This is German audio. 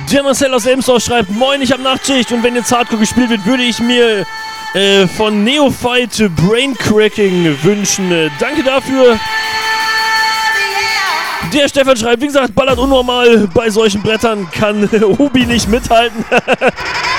Der Marcel aus Elmsdorf schreibt: Moin, ich hab Nachtschicht und wenn jetzt Hardcore gespielt wird, würde ich mir von Neophyte Braincracking wünschen. Danke dafür. Der Stefan schreibt: Wie gesagt, ballert unnormal. Bei solchen Brettern kann Ubi nicht mithalten.